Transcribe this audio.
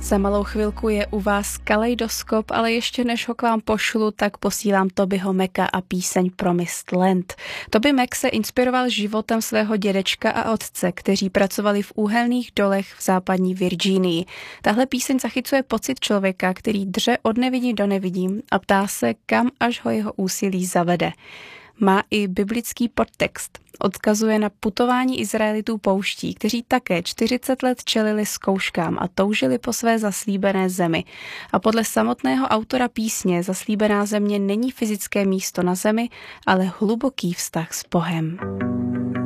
Za malou chvilku je u vás Kaleidoskop, ale ještě než ho k vám pošlu, tak posílám Tobyho Maca a píseň Promised Land. Toby Mac se inspiroval životem svého dědečka a otce, kteří pracovali v uhelných dolech v západní Virginii. Tahle píseň zachycuje pocit člověka, který dře od nevidím do nevidím a ptá se, kam až ho jeho úsilí zavede. Má i biblický podtext. Odkazuje na putování Izraelitů pouští, kteří také 40 let čelili zkouškám a toužili po své zaslíbené zemi. A podle samotného autora písně zaslíbená země není fyzické místo na zemi, ale hluboký vztah s Bohem.